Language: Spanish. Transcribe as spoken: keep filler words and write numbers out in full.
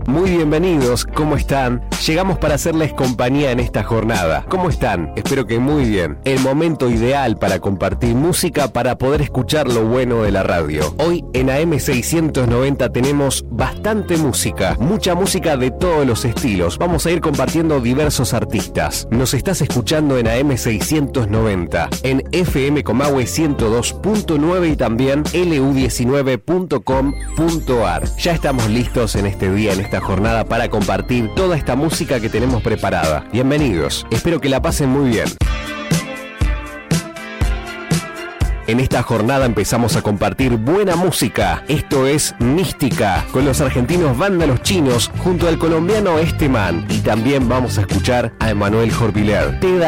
Muy bienvenidos, ¿cómo están? Llegamos para hacerles compañía en esta jornada. ¿Cómo están? Espero que muy bien. El momento ideal para compartir música para poder escuchar lo bueno de la radio. Hoy en A M seiscientos noventa tenemos bastante música, mucha música de todos los estilos. Vamos a ir compartiendo diversos artistas. Nos estás escuchando en A M seiscientos noventa, en F M Comahue ciento dos punto nueve y también L U diecinueve punto com punto ar. Ya estamos listos en este día, en esta jornada, para compartir toda esta música que tenemos preparada. Bienvenidos, espero que la pasen muy bien. En esta jornada empezamos a compartir buena música. Esto es Mística, con los argentinos Vándalos Chinos junto al colombiano Este Man. Y también vamos a escuchar a Emanuel Jorviler. Te da